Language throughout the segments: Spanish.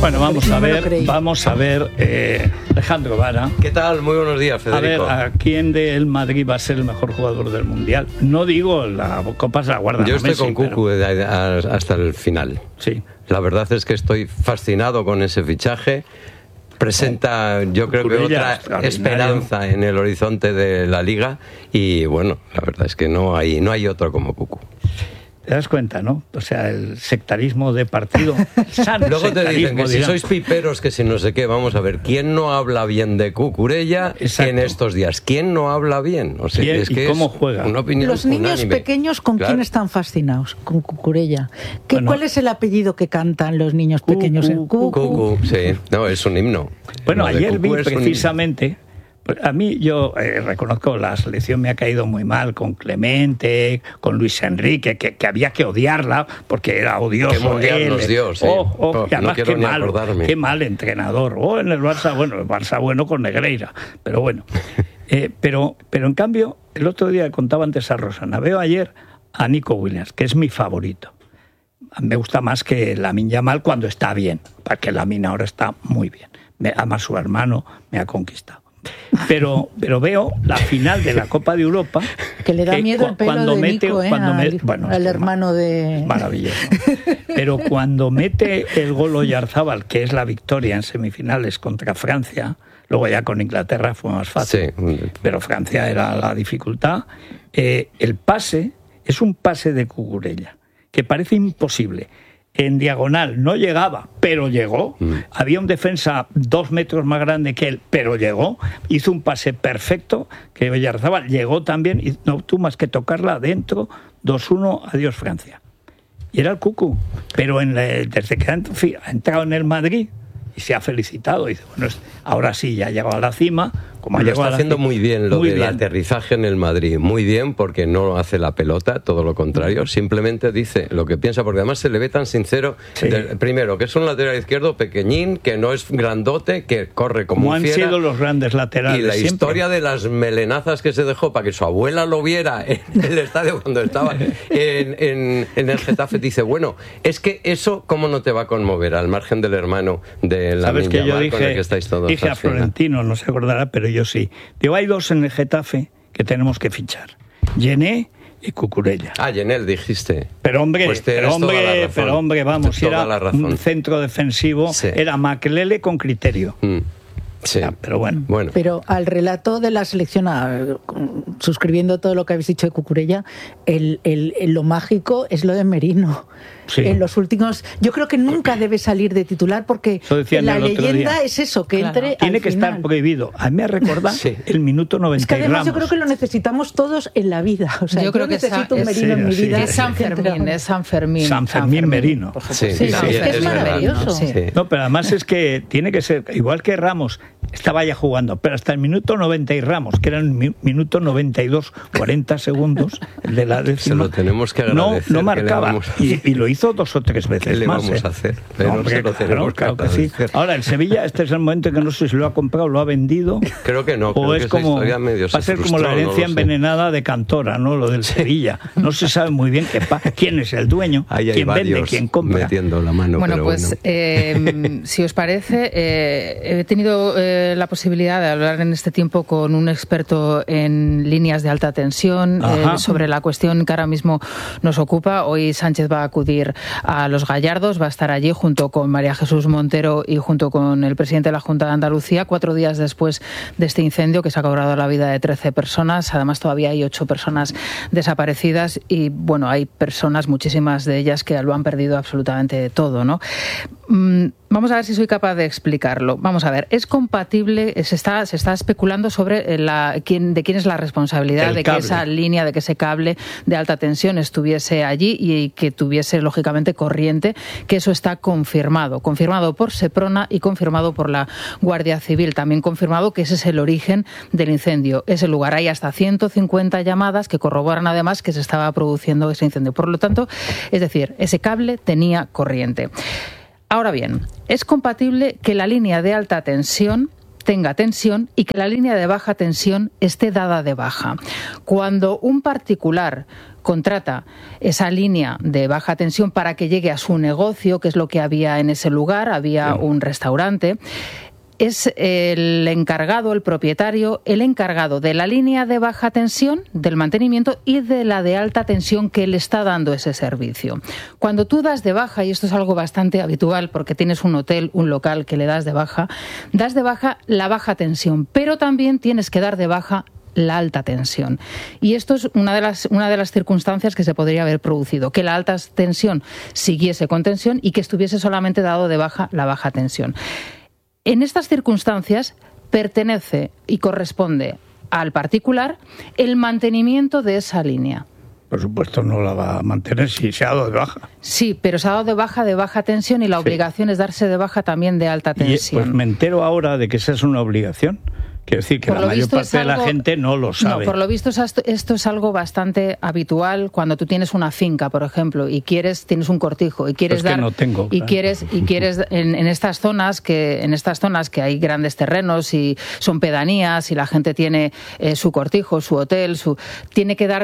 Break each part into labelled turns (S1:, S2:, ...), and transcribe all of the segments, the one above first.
S1: Bueno, vamos a ver, Alejandro Vara.
S2: ¿Qué tal? Muy buenos días, Federico.
S1: A ver, ¿a quién del Madrid va a ser el mejor jugador del Mundial? No digo la Copa se la guarda.
S2: Yo estoy
S1: Messi,
S2: con Cucu hasta el final.
S1: Sí.
S2: La verdad es que estoy fascinado con ese fichaje. Presenta, yo creo que otra esperanza en el horizonte de la Liga. Y bueno, la verdad es que no hay otro como Cucu.
S1: ¿Te das cuenta, no? O sea, el sectarismo de partido.
S2: Luego te dicen que si sois piperos, que si no sé qué, vamos a ver, ¿quién no habla bien de Cucurella en estos días? ¿Quién no habla bien? O sea, es que
S1: ¿cómo juega?
S2: Una opinión
S3: los niños
S2: unánime.
S3: Pequeños, ¿con quién están fascinados? Con Cucurella. ¿Cuál es el apellido que cantan los niños pequeños?
S2: Cucu, sí. No, es un himno.
S1: Bueno, ayer vi precisamente... A mí, yo reconozco, la selección me ha caído muy mal con Clemente, con Luis Enrique, que había que odiarla porque era odioso.
S2: Qué mundial nos dio, sí.
S1: Y además,
S2: no
S1: qué mal entrenador. En el Barça bueno con Negreira, pero bueno. Pero en cambio, el otro día contaba antes a Rosana, veo ayer a Nico Williams, que es mi favorito. Me gusta más que Lamine Yamal cuando está bien, porque Lamine ahora está muy bien. Además, su hermano me ha conquistado. Pero veo la final de la Copa de Europa,
S3: que le da miedo el pelo de Nico, al hermano de...
S1: Maravilloso. Pero cuando mete el gol Oyarzábal, que es la victoria en semifinales contra Francia, luego ya con Inglaterra fue más fácil, sí. Pero Francia era la dificultad, el pase es un pase de Cucurella, que parece imposible. En diagonal no llegaba, pero llegó. Había un defensa 2 metros más grande que él, pero llegó. Hizo un pase perfecto, que Oyarzábal llegó también y no tuvo más que tocarla adentro. 2-1, adiós Francia. Y era el Cucu. Pero desde que ha entrado en el Madrid y se ha felicitado, dice, bueno, ahora sí, ya ha llegado a la cima. Como
S2: lo está haciendo muy bien del aterrizaje en el Madrid, muy bien, porque no hace la pelota, todo lo contrario, simplemente dice lo que piensa, porque además se le ve tan sincero. Sí. Primero, que es un lateral izquierdo pequeñín, que no es grandote, que corre como un fiera.
S1: Han sido los grandes laterales.
S2: Y la
S1: siempre.
S2: Historia de las melenazas que se dejó para que su abuela lo viera en el estadio cuando estaba en el Getafe, dice, bueno, es que eso, ¿cómo no te va a conmover al margen del hermano de Lamine Yamal con el que estáis todos?
S1: Dije a Florentino, no se acordará, pero yo sí. Digo, hay 2 en el Getafe que tenemos que fichar. Yené y Cucurella.
S2: Yenel dijiste.
S1: Pero hombre, vamos, si era un centro defensivo,
S2: sí.
S1: Era Makelele con criterio.
S2: Sí.
S1: Pero bueno.
S3: Pero al relato de la selección, suscribiendo todo lo que habéis dicho de Cucurella, lo mágico es lo de Merino. Sí. En los últimos, yo creo que nunca debe salir de titular porque la leyenda es eso, que entre
S1: tiene
S3: al
S1: que
S3: final.
S1: Estar prohibido. A mí me recuerda el minuto 90.
S3: Es que además yo creo que lo necesitamos todos en la vida. O sea, yo creo que necesito un Merino en mi vida.
S4: Es San Fermín.
S1: San Fermín Merino.
S3: Sí, es que es maravilloso.
S1: Sí. No, pero además es que tiene que ser, igual que Ramos, estaba ya jugando, pero hasta el minuto 90 y Ramos, que era el minuto 92, 40 segundos, el de la décima,
S2: se lo tenemos que agradecer,
S1: no marcaba. Y lo hizo 2 o 3 veces
S2: ¿Qué le
S1: más.
S2: Vamos a hacer? Pero se lo tenemos que
S1: agradecer. Ahora, el Sevilla, este es el momento en que no sé si lo ha comprado, lo ha vendido.
S2: Creo que no.
S1: O es como, va a ser como la herencia envenenada de Cantora, ¿no? Lo del Sevilla. No se sabe muy bien quién es el dueño, quién vende, quién compra.
S2: Metiendo la mano.
S4: Bueno, pues si os parece, he tenido la posibilidad de hablar en este tiempo con un experto en líneas de alta tensión sobre la cuestión que ahora mismo nos ocupa. Hoy Sánchez va a acudir a Los Gallardos, va a estar allí junto con María Jesús Montero y junto con el presidente de la Junta de Andalucía, 4 días después de este incendio que se ha cobrado la vida de 13 personas. Además, todavía hay 8 personas desaparecidas y, bueno, hay personas, muchísimas de ellas, que lo han perdido absolutamente todo, ¿no? Vamos a ver si soy capaz de explicarlo. Vamos a ver, es compatible, se está especulando sobre de quién es la responsabilidad de que esa línea, de que ese cable de alta tensión estuviese allí y que tuviese, lógicamente, corriente, que eso está confirmado por Seprona y confirmado por la Guardia Civil, también confirmado que ese es el origen del incendio. Ese lugar, hay hasta 150 llamadas que corroboran además que se estaba produciendo ese incendio. Por lo tanto, es decir, ese cable tenía corriente. Ahora bien, es compatible que la línea de alta tensión tenga tensión y que la línea de baja tensión esté dada de baja. Cuando un particular contrata esa línea de baja tensión para que llegue a su negocio, que es lo que había en ese lugar, había un restaurante, es el encargado, el propietario, el encargado de la línea de baja tensión, del mantenimiento y de la de alta tensión que le está dando ese servicio. Cuando tú das de baja, y esto es algo bastante habitual porque tienes un hotel, un local que le das de baja la baja tensión, pero también tienes que dar de baja la alta tensión. Y esto es una de las circunstancias que se podría haber producido, que la alta tensión siguiese con tensión y que estuviese solamente dado de baja la baja tensión. En estas circunstancias pertenece y corresponde al particular el mantenimiento de esa línea.
S1: Por supuesto no la va a mantener si se ha dado de baja.
S4: Sí, pero se ha dado de baja tensión y la obligación es darse de baja también de alta tensión.
S1: Y pues me entero ahora de que esa es una obligación. Quiero decir que la mayor parte de la gente no lo sabe.
S4: No, por lo visto esto es algo bastante habitual cuando tú tienes una finca, por ejemplo, y tienes un cortijo y quieres dar,
S1: no tengo,
S4: y quieres en estas zonas que hay grandes terrenos y son pedanías y la gente tiene su cortijo, su hotel, tiene que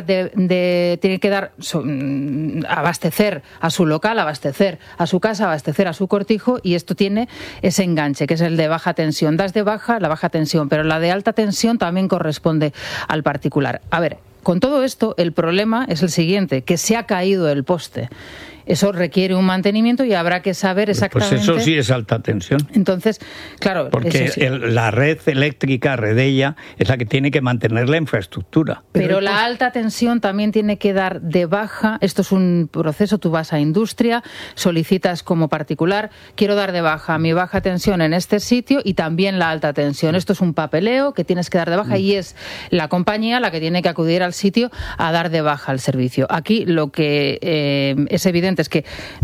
S4: abastecer a su local, abastecer a su casa, abastecer a su cortijo, y esto tiene ese enganche que es el de baja tensión. Das de baja la baja tensión, pero la de alta tensión también corresponde al particular. A ver, con todo esto, el problema es el siguiente, que se ha caído el poste. Eso requiere un mantenimiento y habrá que saber exactamente...
S1: Pues eso sí es alta tensión.
S4: Entonces, claro...
S1: Porque sí. La red eléctrica, Redella, es la que tiene que mantener la infraestructura.
S4: Pero la alta tensión también tiene que dar de baja. Esto es un proceso, tú vas a industria, solicitas como particular, quiero dar de baja mi baja tensión en este sitio y también la alta tensión. Esto es un papeleo que tienes que dar de baja y es la compañía la que tiene que acudir al sitio a dar de baja el servicio. Aquí lo que es evidente es que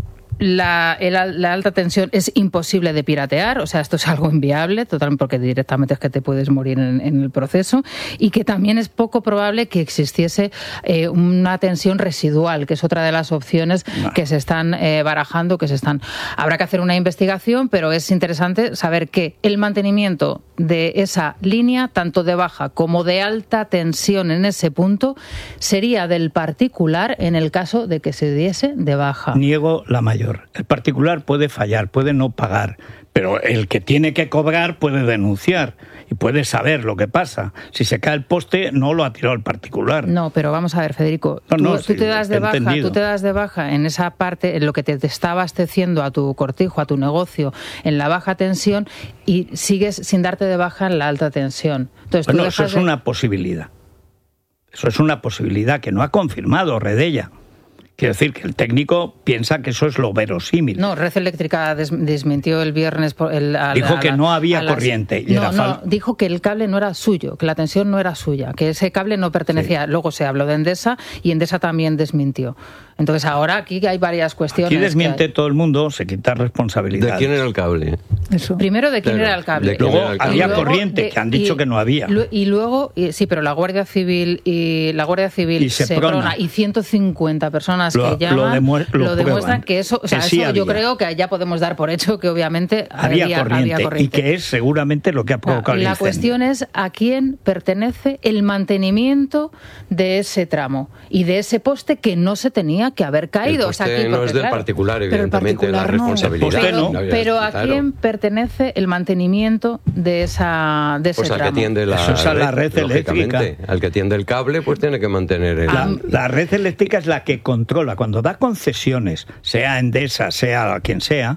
S4: la alta tensión es imposible de piratear, o sea, esto es algo inviable, totalmente, porque directamente es que te puedes morir en el proceso, y que también es poco probable que existiese una tensión residual, que es otra de las opciones que se están barajando, habrá que hacer una investigación, pero es interesante saber que el mantenimiento de esa línea, tanto de baja como de alta tensión en ese punto, sería del particular en el caso de que se diese de baja.
S1: Niego la mayor. El particular puede fallar, puede no pagar, pero el que tiene que cobrar puede denunciar y puede saber lo que pasa. Si se cae el poste, no lo ha tirado el particular.
S4: No, pero vamos a ver, Federico, tú te das de baja en esa parte, en lo que te está abasteciendo a tu cortijo, a tu negocio, en la baja tensión, y sigues sin darte de baja en la alta tensión. Entonces,
S1: bueno, eso es una posibilidad. Eso es una posibilidad que no ha confirmado Redella. Quiero decir que el técnico piensa que eso es lo verosímil.
S4: No, Red Eléctrica desmintió el viernes...
S1: Dijo que no había corriente.
S4: Dijo que el cable no era suyo, que la tensión no era suya, que ese cable no pertenecía. Sí. Luego se habló de Endesa y Endesa también desmintió. Entonces ahora aquí hay varias cuestiones.
S1: Aquí desmiente todo el mundo, se quita responsabilidad.
S2: ¿De quién era el cable?
S4: Eso. Primero, ¿de quién era el cable?
S1: Luego había corriente, que han dicho que no había.
S4: Y luego, sí, pero la Guardia Civil y Seprona y 150 personas que llaman lo demuestran que eso, o sea, que sí, eso yo creo que ya podemos dar por hecho que obviamente había corriente.
S1: Y que es seguramente lo que ha provocado el incendio.
S4: La cuestión es a quién pertenece el mantenimiento de ese tramo y de ese poste que no se tenía que haber caído.
S2: El poste no es del particular, evidentemente, la responsabilidad.
S4: Pero ¿a quién pertenece el mantenimiento de ese tramo?
S2: Al que tiende la red eléctrica. Al que tiende el cable, pues tiene que mantener
S1: la red eléctrica es la que controla. Cuando da concesiones, sea Endesa, sea quien sea,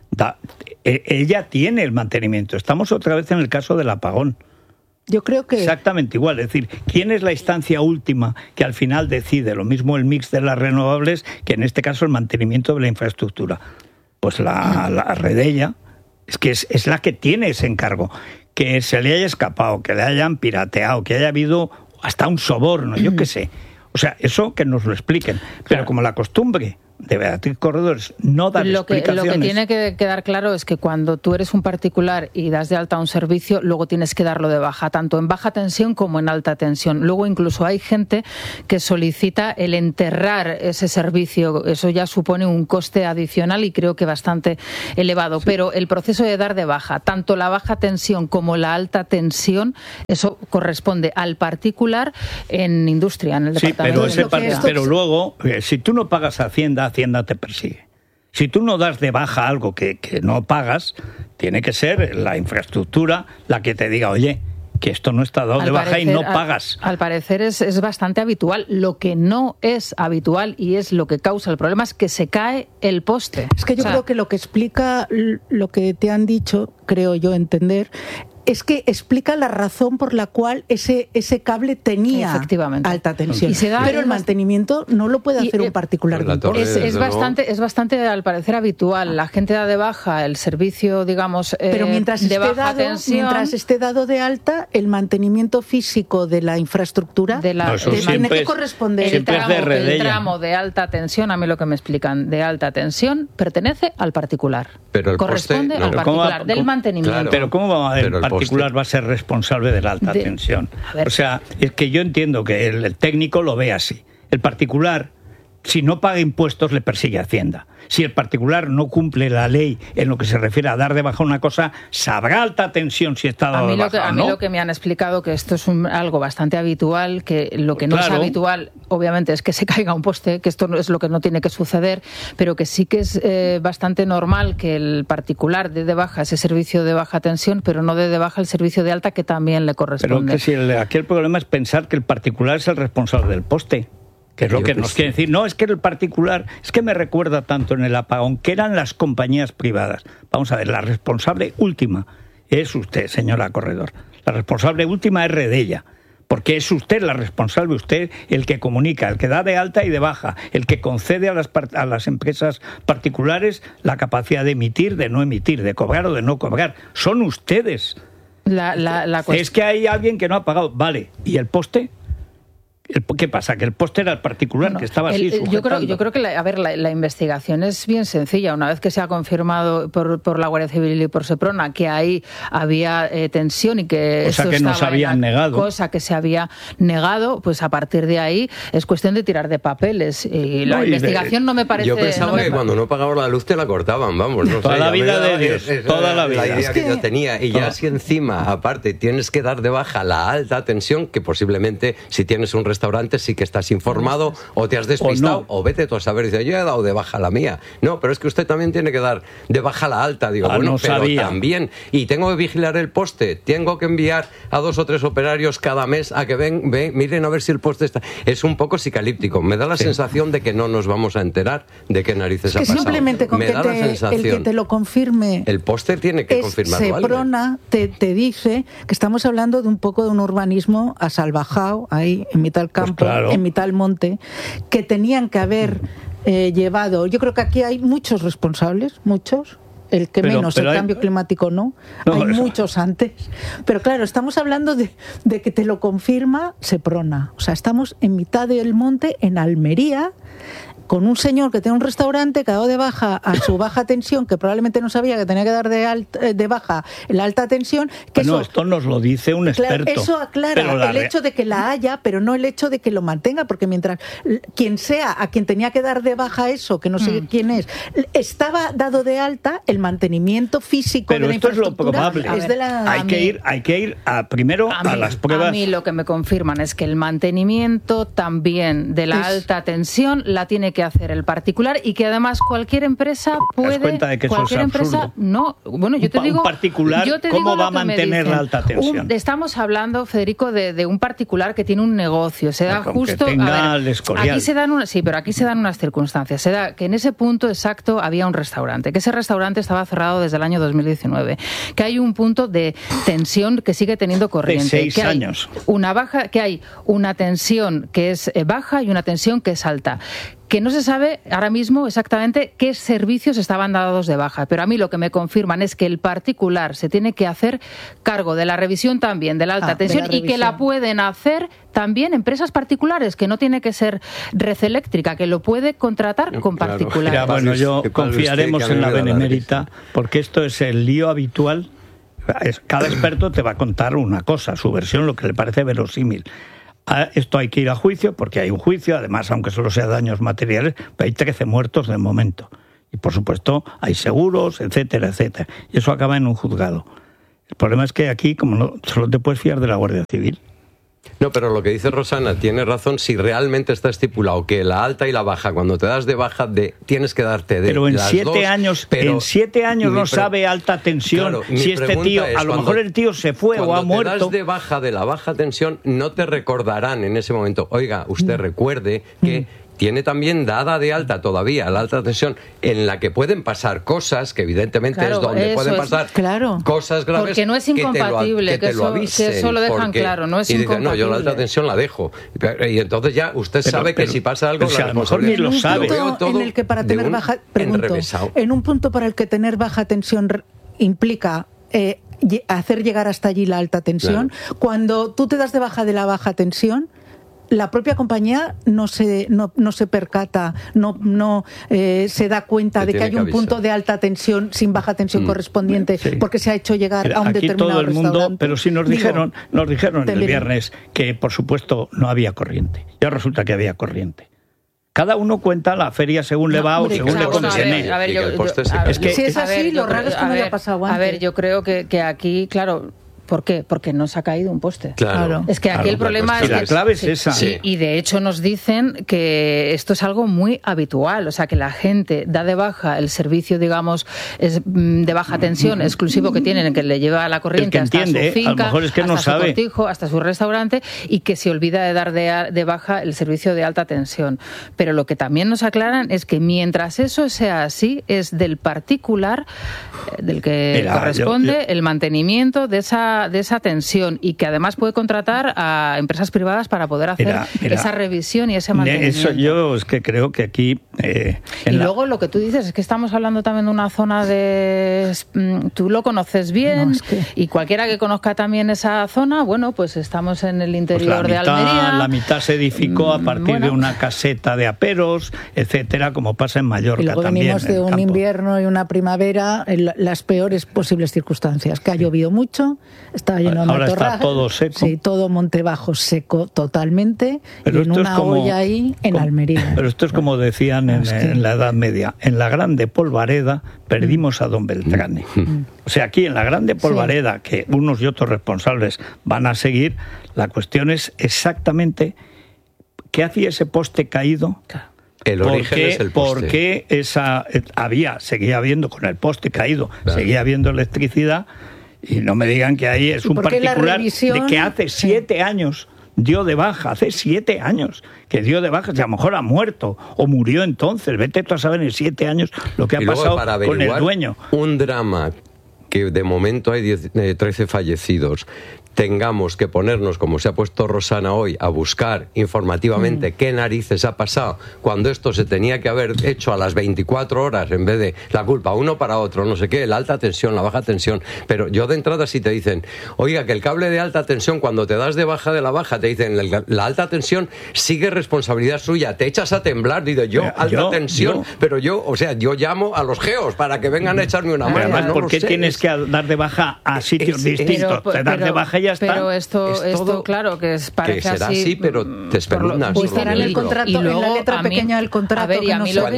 S1: ella tiene el mantenimiento. Estamos otra vez en el caso del apagón.
S3: Yo creo que...
S1: Exactamente igual, es decir, ¿quién es la instancia última que al final decide? Lo mismo el mix de las renovables que en este caso el mantenimiento de la infraestructura. Pues la Redella es la que tiene ese encargo. Que se le haya escapado, que le hayan pirateado, que haya habido hasta un soborno, yo qué sé. O sea, eso que nos lo expliquen. Pero como la costumbre de Beatriz Corredor es no dar explicaciones.
S4: Lo que tiene que quedar claro es que cuando tú eres un particular y das de alta un servicio, luego tienes que darlo de baja, tanto en baja tensión como en alta tensión. Luego incluso hay gente que solicita el enterrar ese servicio. Eso ya supone un coste adicional y creo que bastante elevado. Sí. Pero el proceso de dar de baja, tanto la baja tensión como la alta tensión, eso corresponde al particular en industria, en el departamento.
S1: Sí, pero luego, si tú no pagas a Hacienda te persigue. Si tú no das de baja algo que no pagas, tiene que ser la infraestructura la que te diga, oye, que esto no está dado de baja y no pagas.
S4: Al parecer es bastante habitual. Lo que no es habitual y es lo que causa el problema es que se cae el poste.
S3: Es que yo creo que lo que explica lo que te han dicho, creo yo entender, es que explica la razón por la cual ese cable tenía alta tensión. Pero el mantenimiento no lo puede hacer un particular de importe.
S4: Es bastante, al parecer, habitual. La gente da de baja el servicio, digamos,
S3: pero mientras esté dado de alta, el mantenimiento físico de la infraestructura tiene que corresponder.
S4: El tramo de alta tensión, a mí lo que me explican, de alta tensión, pertenece al particular.
S2: Pero el
S4: corresponde al particular, del mantenimiento.
S1: Claro. Pero ¿cómo va a haber particular va a ser responsable de la alta tensión? O sea, es que yo entiendo que el técnico lo ve así. El particular, si no paga impuestos, le persigue Hacienda. Si el particular no cumple la ley en lo que se refiere a dar de baja una cosa, sabrá alta tensión si está dado de baja o no.
S4: A mí lo que me han explicado, que esto es algo bastante habitual, que lo que no es habitual, obviamente, es que se caiga un poste, que esto es lo que no tiene que suceder, pero que sí que es bastante normal que el particular dé de baja ese servicio de baja tensión, pero no dé de baja el servicio de alta que también le corresponde.
S1: Pero que si aquí el problema es pensar que el particular es el responsable del poste. Que es lo que nos quiere decir. No, es que el particular, es que me recuerda tanto en el apagón, que eran las compañías privadas. Vamos a ver, la responsable última es usted, señora Corredor. La responsable última es Redella, porque es usted la responsable, usted el que comunica, el que da de alta y de baja, el que concede a las empresas particulares la capacidad de emitir, de no emitir, de cobrar o de no cobrar. Son ustedes. Es que hay alguien que no ha pagado. Vale, ¿y el poste? ¿Qué pasa? Que el poste era el particular, que estaba así sujetando.
S4: Yo creo que la investigación es bien sencilla. Una vez que se ha confirmado por la Guardia Civil y por Seprona que ahí había tensión y que
S1: cosa que nos habían negado,
S4: cosa que se había negado, pues a partir de ahí es cuestión de tirar de papeles. Y la investigación no me parece...
S2: Yo pensaba que cuando no pagaba la luz te la cortaban, vamos. No
S1: toda la vida de Dios, toda la vida.
S2: La idea que yo tenía. Y ya si encima, aparte, tienes que dar de baja la alta tensión, que posiblemente si tienes un restaurante sí que estás informado o te has despistado o vete tú a saber, dice, yo he dado de baja la mía. No, pero es que usted también tiene que dar de baja la alta. Digo, bueno, no pero sabía. También, y tengo que vigilar el poste, tengo que enviar a 2 o 3 operarios cada mes a que ven, miren a ver si el poste está... Es un poco psicalíptico. Me da la sensación de que no nos vamos a enterar de qué narices ha pasado.
S3: Simplemente con el que te lo confirme...
S2: El poste tiene que confirmarlo.
S3: Seprona te dice que estamos hablando de un poco de un urbanismo asalvajado ahí en mitad del campo. Claro. En mitad del monte, que tenían que haber llevado. Yo creo que aquí hay muchos responsables, muchos. El que menos, el cambio climático no. Hay muchos antes. Pero claro, estamos hablando de que te lo confirma Seprona. O sea, estamos en mitad del monte, en Almería, con un señor que tiene un restaurante que ha dado de baja a su baja tensión, que probablemente no sabía que tenía que dar de baja la alta tensión. Que
S1: bueno, esto nos lo dice un experto.
S3: Eso aclara el hecho de que la haya, pero no el hecho de que lo mantenga, porque mientras quien sea a quien tenía que dar de baja eso, que no sé quién es, estaba dado de alta, el mantenimiento físico
S1: pero
S3: de la infraestructura
S1: es lo probable. Es de la... Hay que ir primero a las pruebas.
S4: A mí lo que me confirman es que el mantenimiento también de la alta tensión la tiene que hacer el particular y que además cualquier empresa puede... ¿Te das
S1: cuenta de que eso es absurdo?
S4: No, bueno, yo te digo...
S1: Un particular, ¿cómo va a mantener la alta tensión?
S4: Estamos hablando, Federico, de un particular que tiene un negocio. Se da justo... aquí se dan unas circunstancias. Se da que en ese punto exacto había un restaurante, que ese restaurante estaba cerrado desde el año 2019, que hay un punto de tensión que sigue teniendo corriente.
S1: De 6 años.
S4: Que hay una tensión que es baja y una tensión que es alta. que no se sabe ahora mismo exactamente qué servicios estaban dados de baja, pero a mí lo que me confirman es que el particular se tiene que hacer cargo de la revisión también de la alta tensión y que la pueden hacer también empresas particulares, que no tiene que ser Red Eléctrica, que lo puede contratar con particulares.
S1: Mira, bueno, yo confiaremos en la Benemérita, porque esto es el lío habitual. Cada experto te va a contar una cosa, su versión, lo que le parece verosímil. Esto hay que ir a juicio, porque hay un juicio, además, aunque solo sea daños materiales, hay 13 muertos de momento. Y, por supuesto, hay seguros, etcétera, etcétera. Y eso acaba en un juzgado. El problema es que aquí, como no, solo te puedes fiar de la Guardia Civil.
S2: No, pero lo que dice Rosana tiene razón si realmente está estipulado que la alta y la baja, cuando te das de baja, tienes que darte de
S1: pero en
S2: las
S1: 7
S2: dos,
S1: años,
S2: pero
S1: en 7 años no sabe alta tensión, claro, si este tío, a lo mejor el tío se fue o ha muerto.
S2: Cuando te das de baja de la baja tensión, no te recordarán en ese momento, oiga, usted recuerde que tiene también dada de alta todavía la alta tensión, en la que pueden pasar cosas, que evidentemente es donde pueden pasar cosas graves.
S4: Porque no es incompatible, que eso lo dejan claro, no es incompatible.
S2: No, yo la alta tensión la dejo. Y entonces ya usted sabe que si pasa algo,
S1: a lo mejor ni lo sabe.
S3: En el que para tener baja, en un punto para el que tener baja tensión implica hacer llegar hasta allí la alta tensión, cuando tú te das de baja de la baja tensión, la propia compañía no se percata, no se da cuenta de que hay un punto de alta tensión sin baja tensión correspondiente, porque se ha hecho llegar a un determinado
S1: todo el mundo,
S3: restaurante.
S1: pero sí nos dijeron el viernes que, por supuesto, no había corriente. Ya resulta que había corriente. Cada uno cuenta la feria según le va o según le conviene.
S3: Si es así, lo raro es que no haya pasado antes.
S4: A ver, yo creo que aquí, claro... ¿Por qué? Porque no se ha caído un poste.
S2: Claro.
S4: Es que aquí el problema es que...
S1: La clave es esa.
S4: Y de hecho nos dicen que esto es algo muy habitual. O sea, que la gente da de baja el servicio, digamos, de baja tensión exclusivo que tienen, que le lleva la corriente hasta su finca,
S1: a lo mejor es que
S4: hasta
S1: no sabe.
S4: Su cortijo, hasta su restaurante, y que se olvida de dar de baja el servicio de alta tensión. Pero lo que también nos aclaran es que mientras eso sea así, es del particular del que corresponde el mantenimiento de esa tensión, y que además puede contratar a empresas privadas para poder hacer esa revisión y ese mantenimiento.
S1: Eso yo es que creo que aquí...
S4: y luego lo que tú dices es que estamos hablando también de una zona de... Tú lo conoces bien, y cualquiera que conozca también esa zona, bueno, pues estamos en el interior de Almería.
S1: La mitad se edificó a partir de una caseta de aperos, etcétera, como pasa en Mallorca
S3: y luego
S1: también.
S3: Venimos de un invierno y una primavera en las peores posibles circunstancias, que ha llovido mucho, estaba lleno de
S1: matorral. Ahora está todo seco.
S3: Sí, todo Monte Bajo seco totalmente, pero y en una olla ahí en Almería.
S1: Pero esto es como decían en la Edad Media, en la Grande Polvareda perdimos a don Beltrane. O sea, aquí en la Grande Polvareda, que unos y otros responsables van a seguir, la cuestión es exactamente qué hacía ese poste caído.
S2: El origen es el poste.
S1: Porque seguía habiendo con el poste caído, seguía habiendo electricidad, y no me digan que ahí es un particular de que hace 7 años dio de baja, hace 7 años que dio de baja, que a lo mejor ha muerto o murió entonces, vete tú a saber en 7 años lo que ha pasado con el dueño.
S2: Un drama que de momento hay 13 fallecidos, tengamos que ponernos, como se ha puesto Rosana hoy, a buscar informativamente qué narices ha pasado cuando esto se tenía que haber hecho a las 24 horas en vez de la culpa uno para otro, no sé qué, la alta tensión, la baja tensión. Pero yo de entrada si te dicen, oiga, que el cable de alta tensión, cuando te das de baja de la baja, te dicen, la alta tensión sigue responsabilidad suya, te echas a temblar, digo yo, alta tensión, pero yo llamo a los geos para que vengan a echarme una mano.
S1: Además, ¿por qué tienes que dar de baja a sitios distintos? Te das de baja y ya está.
S4: Pero esto claro, que parece
S2: que será así, pero te espelunas.
S3: Pues estará en el contrato, y luego, en la letra pequeña del contrato.
S4: A ver, y a mí lo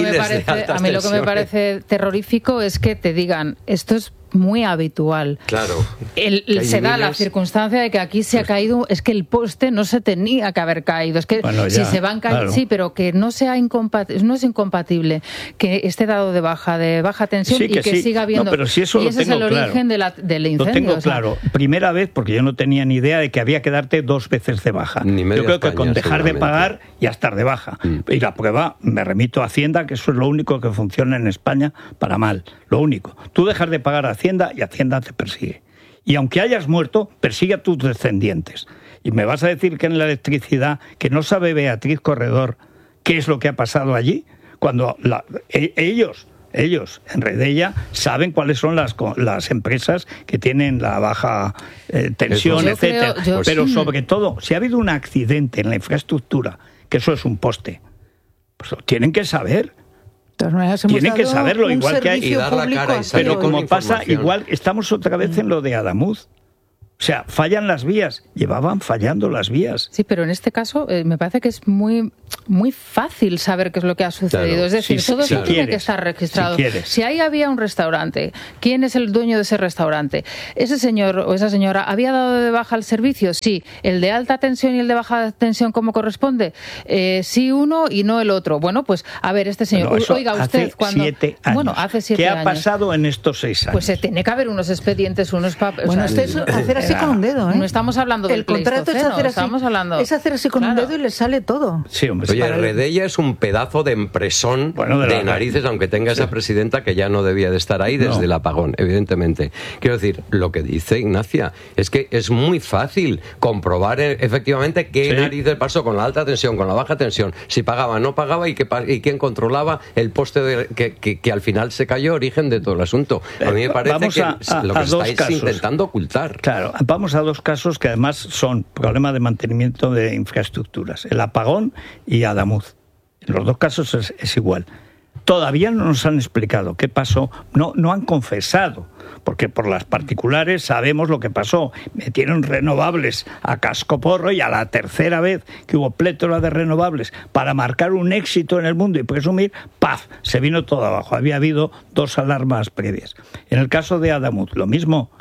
S4: que me parece terrorífico es que te digan, esto es muy habitual.
S2: Claro.
S4: Se da la circunstancia de que aquí se ha caído, es que el poste no se tenía que haber caído. Es que si se van cayendo, sí, pero que no sea no es incompatible que esté dado de baja tensión y que siga habiendo.
S1: No, pero si eso
S4: y ese es el origen del incendio.
S1: Lo tengo claro. Primera vez, porque yo no tenía ni idea de que había que darte 2 veces de baja. Yo creo que con dejar de pagar ya estar de baja. Y la prueba, me remito a Hacienda, que eso es lo único que funciona en España para mal. Lo único. Tú dejas de pagar a Hacienda y Hacienda te persigue. Y aunque hayas muerto, persigue a tus descendientes. Y me vas a decir que en la electricidad, que no sabe Beatriz Corredor qué es lo que ha pasado allí, cuando ellos en Redella saben cuáles son las empresas que tienen la baja tensión, etcétera. Pero sobre todo, si ha habido un accidente en la infraestructura, que eso es un poste, pues lo tienen que saber. Tienen que saberlo, igual que hay,
S2: y dar la cara.
S1: Pero como pasa, igual estamos otra vez en lo de Adamuz. O sea, fallan las vías, llevaban fallando las vías.
S4: Sí, pero en este caso me parece que es muy fácil saber qué es lo que ha sucedido. Claro, es decir, todo eso tiene que estar registrado. Si ahí había un restaurante, ¿quién es el dueño de ese restaurante? ¿Ese señor o esa señora había dado de baja el servicio? Sí. ¿El de alta tensión y el de baja tensión como corresponde? Sí uno y no el otro. Bueno, pues a ver, este señor, oiga usted,
S1: hace 7 años.
S4: Bueno, hace 7 años.
S1: ¿Qué ha pasado en estos 6 años?
S4: Pues tiene que haber unos expedientes, unos papeles.
S3: Bueno, esto es hacer así con un dedo, ¿eh?
S4: No estamos hablando del
S3: contrato, es hacer así con un dedo y le sale todo.
S1: Sí, hombre.
S2: Oye, Redella es un pedazo de empresón de narices, aunque tenga esa presidenta que ya no debía de estar ahí desde el apagón, evidentemente. Quiero decir, lo que dice Ignacia es que es muy fácil comprobar efectivamente qué narices pasó con la alta tensión, con la baja tensión, si pagaba, no pagaba y quién controlaba el poste que al final se cayó, origen de todo el asunto. A mí me parece lo que estáis intentando ocultar.
S1: Claro, vamos a dos casos que además son problema de mantenimiento de infraestructuras, el apagón y Adamuz. En los dos casos es igual. Todavía no nos han explicado qué pasó, no han confesado, porque por las particulares sabemos lo que pasó. Metieron renovables a cascoporro y a la tercera vez que hubo plétora de renovables para marcar un éxito en el mundo y presumir, ¡paf!, se vino todo abajo. Había habido 2 alarmas previas. En el caso de Adamuz, lo mismo,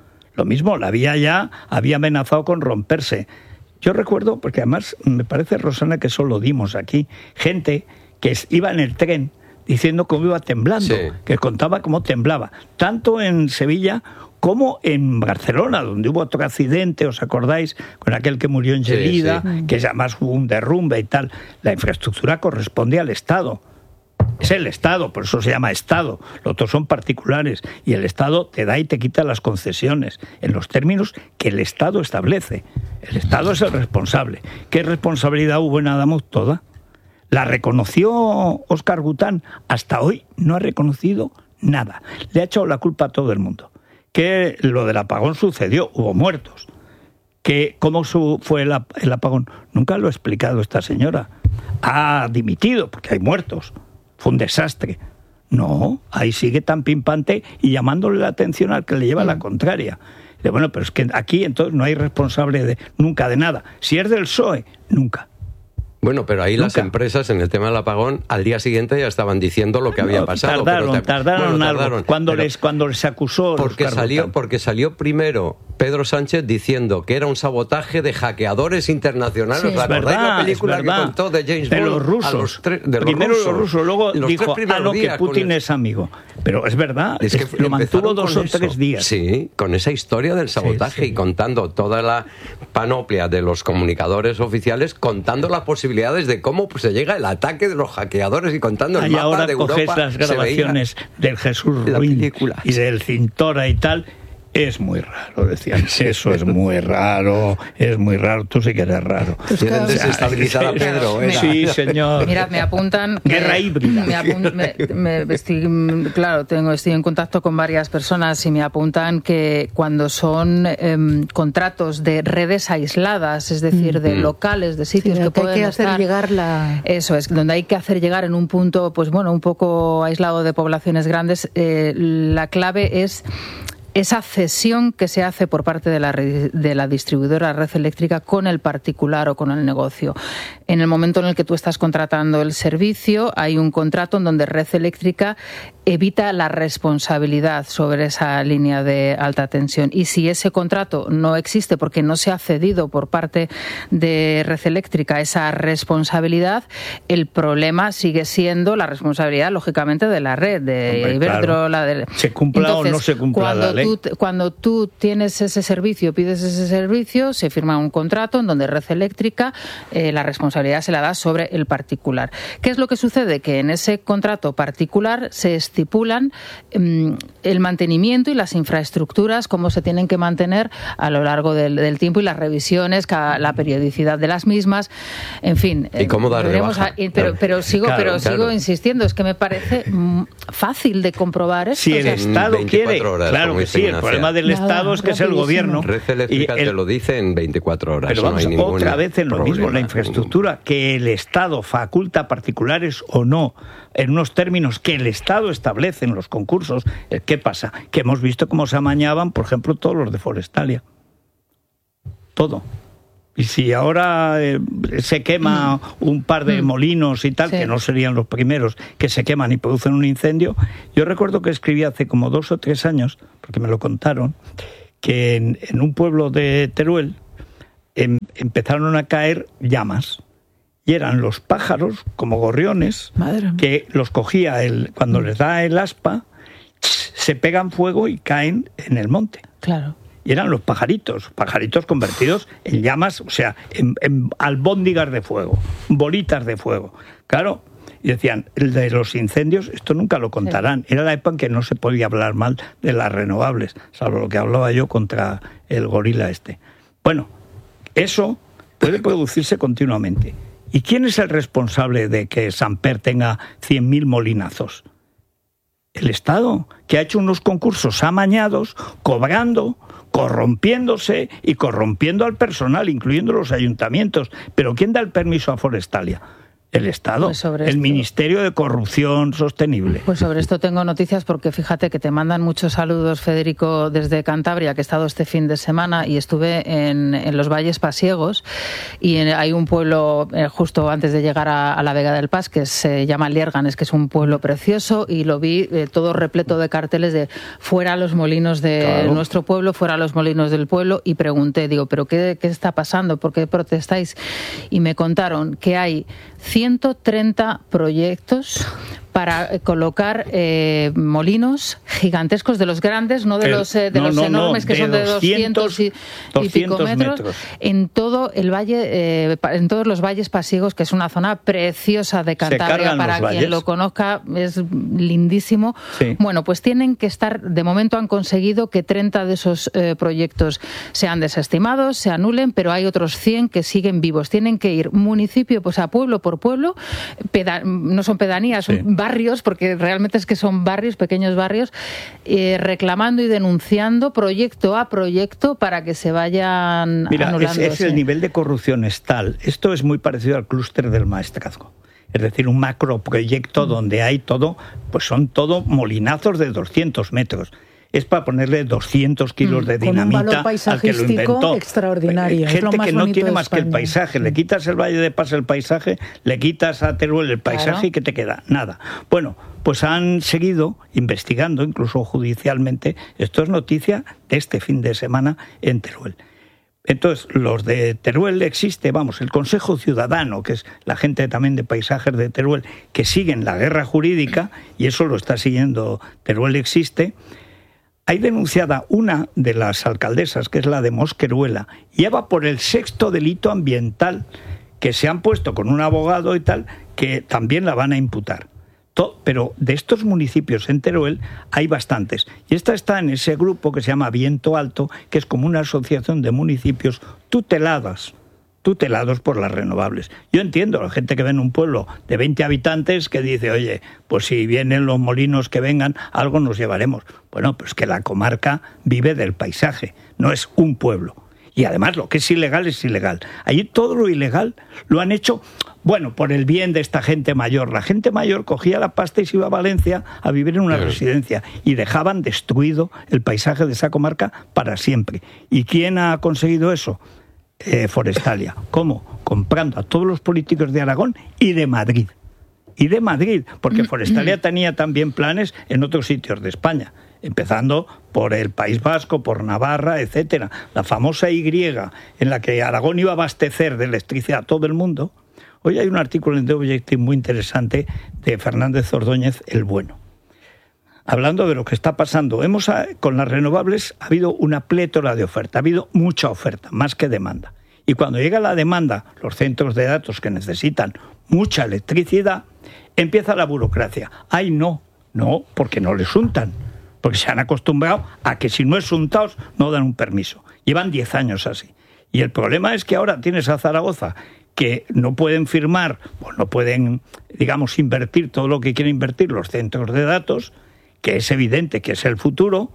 S1: la vía ya había amenazado con romperse. Yo recuerdo, porque además me parece, Rosana, que eso lo dimos aquí, gente que iba en el tren diciendo cómo iba temblando, que contaba cómo temblaba, tanto en Sevilla como en Barcelona, donde hubo otro accidente, ¿os acordáis? Con aquel que murió en Gelida, que además hubo un derrumbe y tal. La infraestructura corresponde al Estado. Es el Estado, por eso se llama Estado. Los otros son particulares y el Estado te da y te quita las concesiones en los términos que el Estado establece. El Estado es el responsable. ¿Qué responsabilidad hubo en Adamuz? Toda. La reconoció Óscar Gután. Hasta hoy no ha reconocido nada. Le ha echado la culpa a todo el mundo. Que lo del apagón sucedió, hubo muertos. Que ¿cómo fue el apagón? Nunca lo ha explicado esta señora. Ha dimitido porque hay muertos. Fue un desastre. No, ahí sigue tan pimpante y llamándole la atención al que le lleva la contraria. Bueno, pero es que aquí entonces no hay responsable nunca de nada. Si es del PSOE, nunca.
S2: Bueno, pero ahí las empresas en el tema del apagón al día siguiente ya estaban diciendo lo que había pasado.
S1: Tardaron algo. Cuando les acusó
S2: porque salió primero Pedro Sánchez diciendo que era un sabotaje de hackeadores internacionales. ¿Recordáis la película que contó de James Bond?
S1: De los rusos. Primero los rusos, luego dijo que Putin es amigo. Pero es verdad, es que lo mantuvo 2 o 3 días.
S2: Sí, con esa historia del sabotaje y contando toda la panoplia de los comunicadores oficiales, contando las posibilidades de cómo se llega el ataque de los hackeadores y contando el mapa de Europa.
S1: Y ahora coges las grabaciones del Jesús Ruin y del Cintora y tal. Es muy raro, decían. Eso es muy raro, tú sí que eres raro.
S2: Quieren desestabilizar a Pedro.
S1: Sí, señor.
S4: Mira, me apuntan...
S1: Guerra híbrida.
S4: Estoy en contacto con varias personas y me apuntan que cuando son contratos de redes aisladas, es decir, de locales, de sitios que pueden
S3: hacer llegar
S4: Eso es, donde hay que hacer llegar en un punto, pues bueno, un poco aislado de poblaciones grandes, la clave es esa cesión que se hace por parte de la distribuidora red eléctrica con el particular o con el negocio. En el momento en el que tú estás contratando el servicio, hay un contrato en donde red eléctrica evita la responsabilidad sobre esa línea de alta tensión. Y si ese contrato no existe porque no se ha cedido por parte de red eléctrica esa responsabilidad, el problema sigue siendo la responsabilidad, lógicamente, de la red, de Iberdrola.
S1: Se cumpla o no se cumpla la ley.
S4: cuando tú tienes ese servicio, pides ese servicio, se firma un contrato en donde Red Eléctrica la responsabilidad se la da sobre el particular. ¿Qué es lo que sucede? Que en ese contrato particular se estipulan el mantenimiento y las infraestructuras, cómo se tienen que mantener a lo largo del tiempo y las revisiones, la periodicidad de las mismas, en fin.
S2: ¿Y cómo dar de baja?
S4: Pero sigo insistiendo, es que me parece fácil de comprobar esto.
S1: Si el Estado quiere,
S2: horas,
S1: claro que sí, el problema del Estado es que es el gobierno.
S2: Red Eléctrica te lo dice en 24 horas.
S1: Pero vamos,
S2: no hay
S1: otra vez en lo mismo, la infraestructura, que el Estado faculta a particulares o no, en unos términos que el Estado establece en los concursos. ¿Qué pasa? Que hemos visto cómo se amañaban, por ejemplo, todos los de Forestalia. Todo. Y si ahora se quema un par de molinos y tal, que no serían los primeros que se queman y producen un incendio, yo recuerdo que escribí hace como 2 o 3 años, porque me lo contaron, que en un pueblo de Teruel empezaron a caer llamas. Y eran los pájaros, como gorriones, que los cogía cuando les da el aspa, se pegan fuego y caen en el monte.
S4: Claro.
S1: Y eran los pajaritos convertidos en llamas, o sea, en albóndigas de fuego, bolitas de fuego. Claro, y decían, el de los incendios, esto nunca lo contarán. Era la época en que no se podía hablar mal de las renovables, salvo lo que hablaba yo contra el gorila este. Bueno, eso puede producirse continuamente. ¿Y quién es el responsable de que Samper tenga 100.000 molinazos? El Estado, que ha hecho unos concursos amañados, cobrando, corrompiéndose y corrompiendo al personal, incluyendo los ayuntamientos. ¿Pero quién da el permiso a Forestalia? El Estado, el Ministerio de Corrupción Sostenible.
S4: Pues sobre esto tengo noticias porque fíjate que te mandan muchos saludos, Federico, desde Cantabria, que he estado este fin de semana y estuve en los Valles Pasiegos y hay un pueblo justo antes de llegar a la Vega del Pas que se llama Lierganes, que es un pueblo precioso y lo vi todo repleto de carteles de fuera los molinos de nuestro pueblo, fuera los molinos del pueblo, y pregunté, digo, ¿pero qué está pasando? ¿Por qué protestáis? Y me contaron que hay 130 proyectos para colocar molinos gigantescos, de los grandes, no de los enormes, que son de 200 y pico metros, en todo el valle, en todos los valles pasiegos, que es una zona preciosa de Cantabria, para quien lo conozca, es lindísimo. Sí. Bueno, pues tienen que estar, de momento han conseguido que 30 de esos proyectos sean desestimados, se anulen, pero hay otros 100 que siguen vivos. Tienen que ir municipio, pues a pueblo por pueblo, no son pedanías, son barrios, porque realmente es que son barrios, pequeños barrios, reclamando y denunciando proyecto a proyecto para que se vayan anulando.
S1: Es el nivel de corrupción es tal. Esto es muy parecido al clúster del maestrazgo. Es decir, un macroproyecto donde hay todo, pues son todo molinazos de 200 metros. Es para ponerle 200 kilos de dinamita al que lo inventó.
S3: Extraordinario.
S1: Gente que no tiene más que el paisaje. Le quitas el Valle de Pas el paisaje, le quitas a Teruel el paisaje y ¿qué te queda? Nada. Bueno, pues han seguido investigando, incluso judicialmente. Esto es noticia de este fin de semana en Teruel. Entonces, los de Teruel existe, el Consejo Ciudadano, que es la gente también de paisajes de Teruel, que siguen la guerra jurídica, y eso lo está siguiendo Teruel existe. Hay denunciada una de las alcaldesas, que es la de Mosqueruela, y ya va por el 6º delito ambiental, que se han puesto con un abogado y tal, que también la van a imputar. Pero de estos municipios en Teruel hay bastantes. Y esta está en ese grupo que se llama Viento Alto, que es como una asociación de municipios tutelados por las renovables. Yo entiendo a la gente que ve en un pueblo de 20 habitantes que dice, oye, pues si vienen los molinos que vengan, algo nos llevaremos. Bueno, pues que la comarca vive del paisaje, no es un pueblo. Y además lo que es ilegal es ilegal. Allí todo lo ilegal lo han hecho, por el bien de esta gente mayor. La gente mayor cogía la pasta y se iba a Valencia a vivir en una residencia y dejaban destruido el paisaje de esa comarca para siempre. ¿Y quién ha conseguido eso? Forestalia. ¿Cómo? Comprando a todos los políticos de Aragón y de Madrid. Porque Forestalia tenía también planes en otros sitios de España, empezando por el País Vasco, por Navarra, etcétera. La famosa Y, en la que Aragón iba a abastecer de electricidad a todo el mundo. Hoy hay un artículo en The Objective muy interesante de Fernández Ordóñez, el bueno. hablando de lo que está pasando, con las renovables ha habido una plétora de oferta, ha habido mucha oferta, más que demanda. Y cuando llega la demanda, los centros de datos que necesitan mucha electricidad, empieza la burocracia. ¡Ay, no! No, porque no les untan. Porque se han acostumbrado a que si no es untados, no dan un permiso. Llevan 10 años así. Y el problema es que ahora tienes a Zaragoza que no pueden firmar, o no pueden, digamos, invertir todo lo que quieren invertir los centros de datos, que es evidente que es el futuro,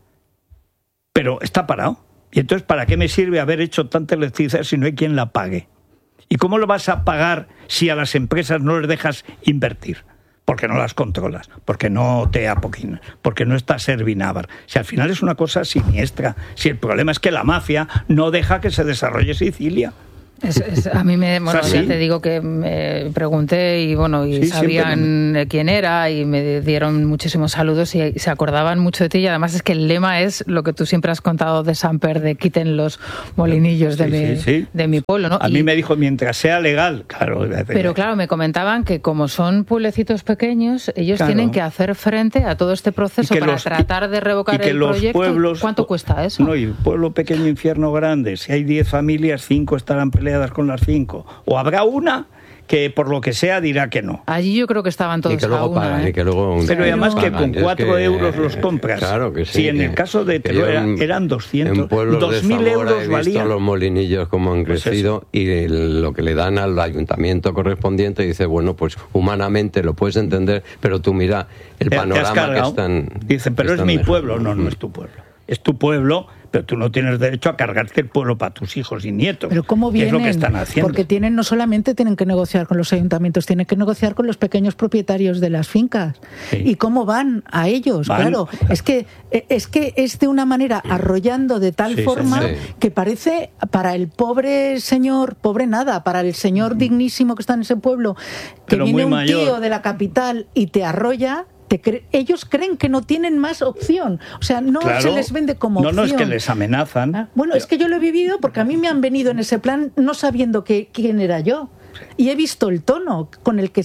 S1: pero está parado. Y entonces, ¿para qué me sirve haber hecho tanta electricidad si no hay quien la pague? ¿Y cómo lo vas a pagar si a las empresas no les dejas invertir? Porque no las controlas, porque no te apoquinas, porque no está Servinávar. Si al final es una cosa siniestra, si el problema es que la mafia no deja que se desarrolle Sicilia.
S4: A mí ya te digo que me pregunté y sabían quién era y me dieron muchísimos saludos y se acordaban mucho de ti, y además es que el lema es lo que tú siempre has contado de Samper, de quiten los molinillos de mi pueblo, ¿no?
S1: A mí me dijo, mientras sea legal, claro.
S4: Pero claro, me comentaban que como son pueblecitos pequeños, ellos tienen que hacer frente a todo este proceso para tratar de revocar el proyecto.
S1: Pueblos,
S4: ¿cuánto cuesta eso?
S1: No, y pueblo pequeño, infierno grande. Si hay 10 familias, 5 estarán peleadas con las 5. O habrá una que por lo que sea dirá que no.
S4: Allí yo creo que estaban todos a una.
S1: Pero además que con 4 euros los compras.
S2: Claro que sí.
S1: Si en el caso de Teruel eran 200.
S2: En pueblos
S1: 2.000 euros
S2: he visto los molinillos como han crecido y lo que le dan al ayuntamiento correspondiente, dice, bueno, pues humanamente lo puedes entender, pero tú mira el panorama que están...
S1: Dice, pero es mi pueblo. No es tu pueblo. Es tu pueblo, pero tú no tienes derecho a cargarte el pueblo para tus hijos y nietos.
S3: Pero ¿cómo vienen?
S1: ¿Qué es lo que están haciendo?
S3: Porque no solamente tienen que negociar con los ayuntamientos, tienen que negociar con los pequeños propietarios de las fincas. Sí. ¿Y cómo van a ellos? Claro, es que es de una manera arrollando de tal forma que parece para el pobre señor, pobre nada, para el señor dignísimo que está en ese pueblo, que
S1: pero
S3: viene un
S1: mayor.
S3: Tío de la capital y te arrolla. Ellos creen que no tienen más opción. O sea, no se les vende como opción.
S1: No es que les amenazan.
S3: Bueno, es que yo lo he vivido porque a mí me han venido en ese plan no sabiendo quién era yo. Y he visto el tono con el que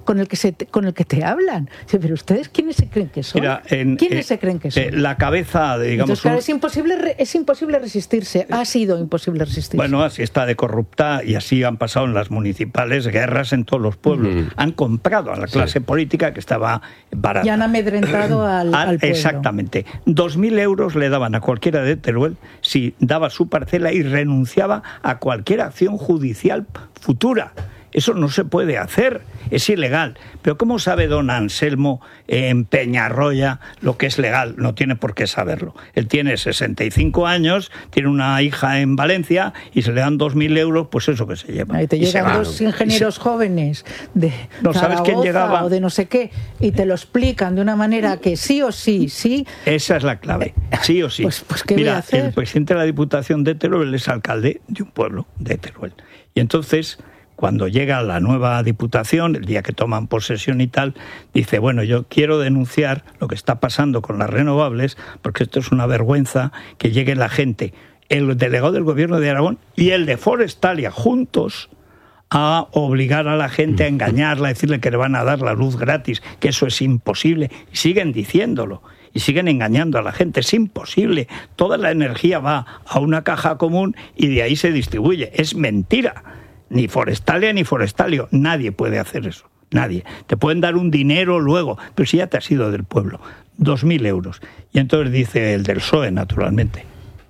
S3: te hablan. Pero ustedes, ¿quiénes se creen que son? ¿Quiénes se creen que son?
S1: La cabeza, digamos...
S3: Entonces, claro, es imposible resistirse. Ha sido imposible resistirse.
S1: Bueno, así está de corrupta y así han pasado en las municipales guerras en todos los pueblos. Han comprado a la clase política que estaba barata.
S3: Y han amedrentado al pueblo.
S1: Exactamente. 2.000 euros le daban a cualquiera de Teruel si daba su parcela y renunciaba a cualquier acción judicial futura. Eso no se puede hacer, es ilegal. Pero ¿cómo sabe don Anselmo en Peñarroya lo que es legal? No tiene por qué saberlo. Él tiene 65 años, tiene una hija en Valencia y se le dan 2.000 euros, pues eso que se lleva.
S3: Ahí te llegan dos ingenieros jóvenes de Zaragoza o de no sé qué y te lo explican de una manera que sí o sí.
S1: Esa es la clave, sí o sí.
S3: Pues ¿qué voy a hacer?
S1: El presidente de la Diputación de Teruel es alcalde de un pueblo de Teruel. Y entonces, cuando llega la nueva Diputación, el día que toman posesión y tal, dice, bueno, yo quiero denunciar lo que está pasando con las renovables, porque esto es una vergüenza que llegue la gente, el delegado del Gobierno de Aragón y el de Forestalia, juntos, a obligar a la gente a engañarla, a decirle que le van a dar la luz gratis, que eso es imposible, y siguen diciéndolo. Y siguen engañando a la gente, es imposible. Toda la energía va a una caja común y de ahí se distribuye. Es mentira. Ni Forestalia ni Forestalio. Nadie puede hacer eso. Nadie. Te pueden dar un dinero luego, pero si ya te has ido del pueblo. 2.000 euros. Y entonces dice el del PSOE, naturalmente.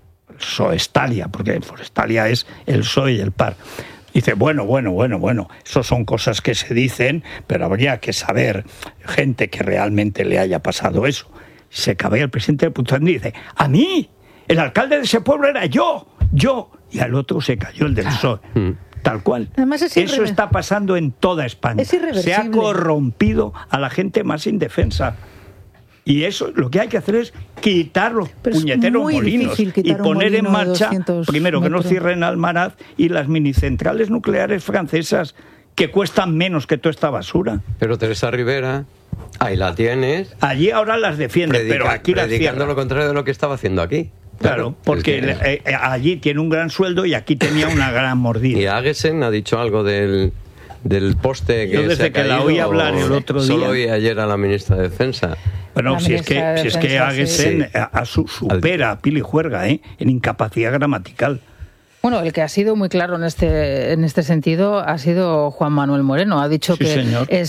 S1: Soestalia, porque Forestalia es el PSOE y el PAR. Dice, bueno, eso son cosas que se dicen, pero habría que saber gente que realmente le haya pasado eso. Se cabea el presidente de Pután y dice, a mí, el alcalde de ese pueblo era yo, y al otro se cayó el del PSOE. Tal cual.
S3: Además
S1: eso está pasando en toda España.
S3: Es irreversible.
S1: Se ha corrompido a la gente más indefensa. Y eso lo que hay que hacer es quitar los puñeteros molinos y poner en marcha, primero, que no cierren Almaraz y las minicentrales nucleares francesas que cuestan menos que toda esta basura.
S2: Pero Teresa Rivera, ahí la tienes.
S1: Allí ahora las defiende, pero aquí las cierra.
S2: Predicando lo contrario de lo que estaba haciendo aquí.
S1: Claro, porque allí tiene un gran sueldo y aquí tenía una gran mordida.
S2: Y Agesen ha dicho algo del del poste que
S1: yo desde
S2: se ha
S1: que
S2: caído,
S1: la oí hablar el otro día.
S2: Solo oí ayer a la ministra de Defensa.
S1: Bueno, si es que Aguesen supera a Pili Juerga en incapacidad gramatical.
S4: Bueno, el que ha sido muy claro en este sentido ha sido Juan Manuel Moreno. Ha dicho que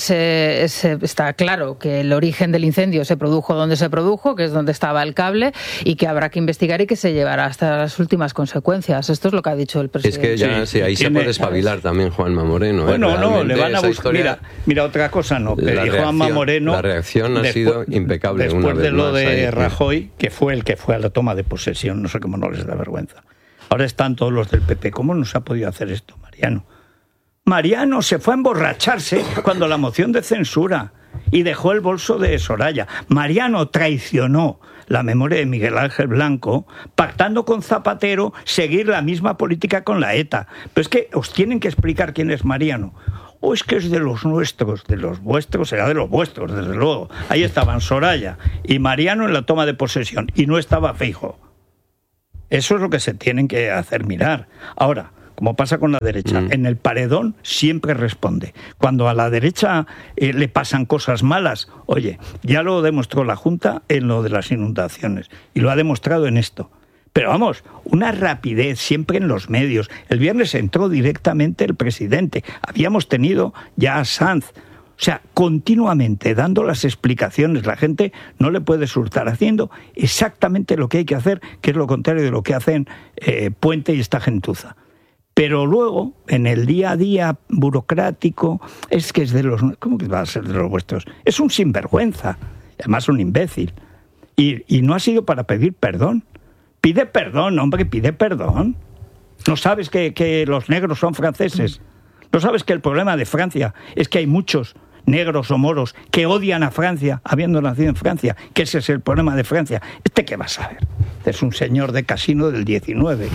S4: está claro que el origen del incendio se produjo donde se produjo, que es donde estaba el cable, y que habrá que investigar y que se llevará hasta las últimas consecuencias. Esto es lo que ha dicho el presidente.
S2: Es que ya ahí se puede espabilar también Juanma Moreno.
S1: Bueno, no, le van a buscar. Mira, otra cosa no. Juanma Moreno.
S2: La reacción ha sido impecable.
S1: Después de lo de Rajoy, que fue el que fue a la toma de posesión, no sé cómo no les da vergüenza. Ahora están todos los del PP. ¿Cómo no se ha podido hacer esto, Mariano? Mariano se fue a emborracharse cuando la moción de censura y dejó el bolso de Soraya. Mariano traicionó la memoria de Miguel Ángel Blanco, pactando con Zapatero seguir la misma política con la ETA. Pero es que os tienen que explicar quién es Mariano. O es que es de los nuestros, de los vuestros, será de los vuestros, desde luego. Ahí estaban Soraya y Mariano en la toma de posesión, y no estaba Feijóo. Eso es lo que se tienen que hacer mirar. Ahora, como pasa con la derecha, en el paredón siempre responde. Cuando a la derecha le pasan cosas malas, oye, ya lo demostró la Junta en lo de las inundaciones, y lo ha demostrado en esto. Pero vamos, una rapidez siempre en los medios. El viernes entró directamente el presidente. Habíamos tenido ya a Sanz. O sea, continuamente dando las explicaciones. La gente no le puede estar haciendo exactamente lo que hay que hacer, que es lo contrario de lo que hacen Puente y esta gentuza. Pero luego, en el día a día burocrático, es que es de los... ¿Cómo que va a ser de los vuestros? Es un sinvergüenza, además un imbécil. Y no ha sido para pedir perdón. Pide perdón, hombre, pide perdón. ¿No sabes que los negros son franceses? ¿No sabes que el problema de Francia es que hay muchos negros o moros que odian a Francia, habiendo nacido en Francia? Que ese es el problema de Francia. ¿Qué vas a ver? Es un señor de casino del 19.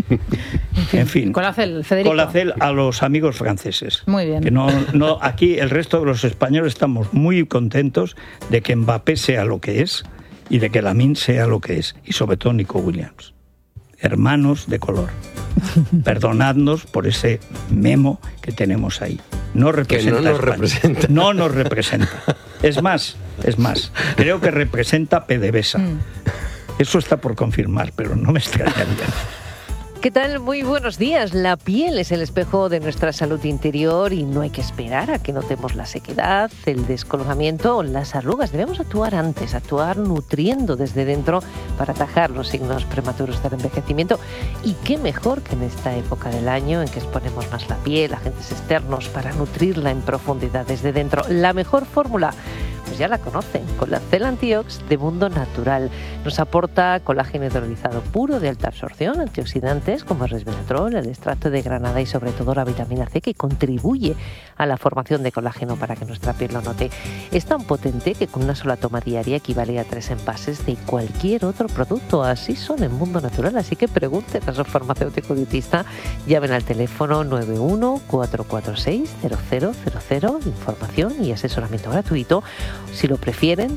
S1: En fin.
S4: Colacel, Federico.
S1: Colacel a los amigos franceses.
S4: Muy bien.
S1: Que no, aquí el resto de los españoles estamos muy contentos de que Mbappé sea lo que es y de que Lamine sea lo que es. Y sobre todo Nico Williams. Hermanos de color. Perdonadnos por ese memo que tenemos ahí. No representa
S2: que no nos representa.
S1: No nos representa. Es más, creo que representa a PDVSA. Eso está por confirmar, pero no me extrañaría.
S5: ¿Qué tal? Muy buenos días. La piel es el espejo de nuestra salud interior y no hay que esperar a que notemos la sequedad, el descoloramiento o las arrugas. Debemos actuar antes, actuar nutriendo desde dentro para atajar los signos prematuros del envejecimiento. Y qué mejor que en esta época del año en que exponemos más la piel a agentes externos para nutrirla en profundidad desde dentro. La mejor fórmula, pues ya la conocen, Colacel Antiox de Mundo Natural. Nos aporta colágeno hidrolizado puro de alta absorción, antioxidantes como el resveratrol, el extracto de granada y sobre todo la vitamina C, que contribuye a la formación de colágeno para que nuestra piel lo note. Es tan potente que con una sola toma diaria equivale a 3 envases de cualquier otro producto. Así son en Mundo Natural, así que pregunten a su farmacéutico dietista, llamen al teléfono 91 446 0000, información y asesoramiento gratuito. Si lo prefieren,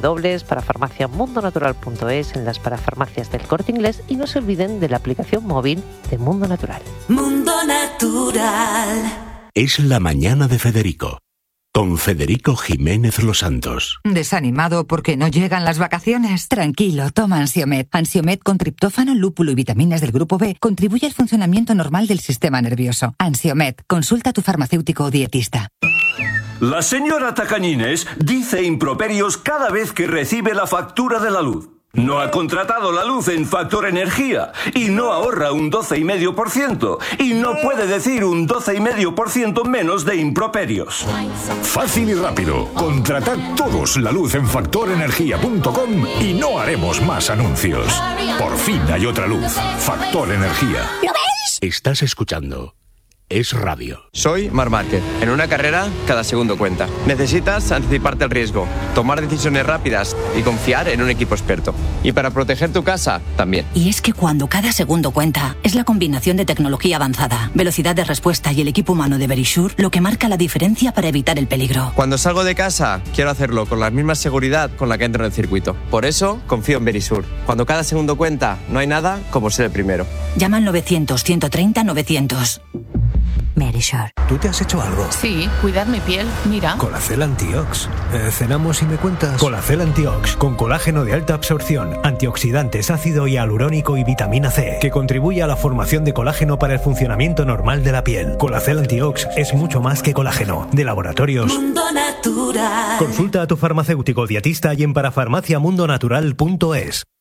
S5: www.parafarmaciamundonatural.es, en las parafarmacias del Corte Inglés, y no se olviden de la aplicación móvil de Mundo Natural.
S6: Mundo Natural.
S7: Es la mañana de Federico, con Federico Jiménez Los Santos.
S8: ¿Desanimado porque no llegan las vacaciones? Tranquilo, toma Ansiomed. Ansiomed con triptófano, lúpulo y vitaminas del grupo B contribuye al funcionamiento normal del sistema nervioso. Ansiomed, consulta a tu farmacéutico o dietista.
S9: La señora Tacañines dice improperios cada vez que recibe la factura de la luz. No ha contratado la luz en Factor Energía y no ahorra un 12,5% y no puede decir un 12,5% menos de improperios.
S10: Fácil y rápido. Contratad todos la luz en factorenergia.com y no haremos más anuncios. Por fin hay otra luz. Factor Energía.
S7: ¿Lo ves? Estás escuchando Es Radio.
S11: Soy Marc Márquez. En una carrera, cada segundo cuenta. Necesitas anticiparte al riesgo, tomar decisiones rápidas y confiar en un equipo experto. Y para proteger tu casa, también.
S12: Y es que cuando cada segundo cuenta, es la combinación de tecnología avanzada, velocidad de respuesta y el equipo humano de Verisure lo que marca la diferencia para evitar el peligro.
S11: Cuando salgo de casa, quiero hacerlo con la misma seguridad con la que entro en el circuito. Por eso, confío en Verisure. Cuando cada segundo cuenta, no hay nada como ser el primero.
S12: Llama al 900 130 900.
S8: Verisure.
S13: ¿Tú te has hecho algo?
S14: Sí, cuidar mi piel, mira.
S13: Colacel Antiox. Cenamos y me cuentas. Colacel Antiox, con colágeno de alta absorción, antioxidantes, ácido hialurónico y vitamina C, que contribuye a la formación de colágeno para el funcionamiento normal de la piel. Colacel Antiox es mucho más que colágeno. De Laboratorios
S6: Mundo Natural.
S13: Consulta a tu farmacéutico dietista y en parafarmaciamundonatural.es.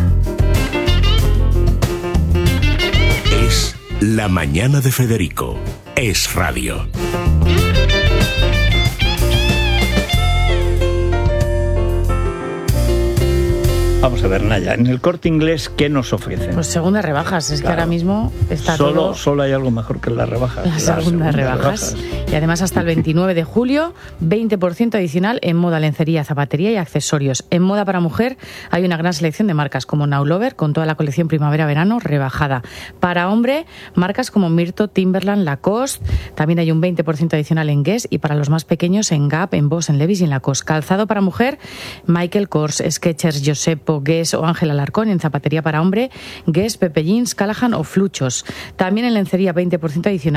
S7: Es La Mañana de Federico. Es radio.
S1: Vamos a ver, Naya, en el Corte Inglés, ¿qué nos ofrecen?
S4: Pues segundas rebajas, es que ahora mismo está todo...
S1: Solo hay algo mejor que las rebajas.
S4: Las segundas rebajas. Y además hasta el 29 de julio, 20% adicional en moda, lencería, zapatería y accesorios. En moda para mujer hay una gran selección de marcas como Now Lover, con toda la colección primavera-verano rebajada. Para hombre, marcas como Myrto, Timberland, Lacoste. También hay un 20% adicional en Guess, y para los más pequeños en Gap, en Boss, en Levi's y en Lacoste. Calzado para mujer, Michael Kors, Skechers, Giuseppe, Guess o Ángel Alarcón. En zapatería para hombre, Guess, Pepe Jeans, Callahan o Fluchos. También en lencería 20% adicional